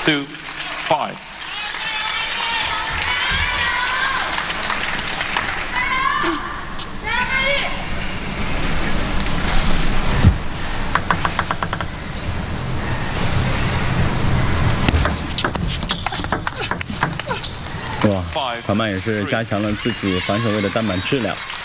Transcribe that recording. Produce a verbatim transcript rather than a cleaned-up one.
two, five. 哇，唐曼也是加强了自己反手位的单板质量。